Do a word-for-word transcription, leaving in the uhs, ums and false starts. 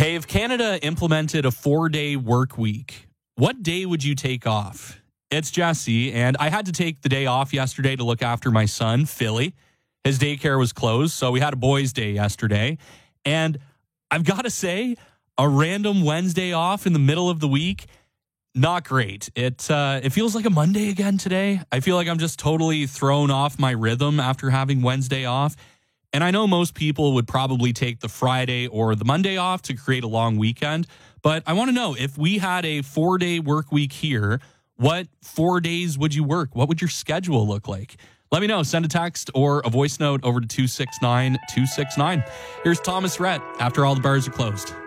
Hey, if Canada implemented a four-day work week, what day would you take off? It's Jesse, and I had to take the day off yesterday to look after my son, Philly. His daycare was closed, so we had a boys' day yesterday. And I've got to say, a random Wednesday off in the middle of the week, not great. It uh, it feels like a Monday again today. I feel like I'm just totally thrown off my rhythm after having Wednesday off. And I know most people would probably take the Friday or the Monday off to create a long weekend. But I want to know, if we had a four-day work week here, what four days would you work? What would your schedule look like? Let me know. Send a text or a voice note over to two six nine two six nine. Here's Thomas Rhett after all the bars are closed.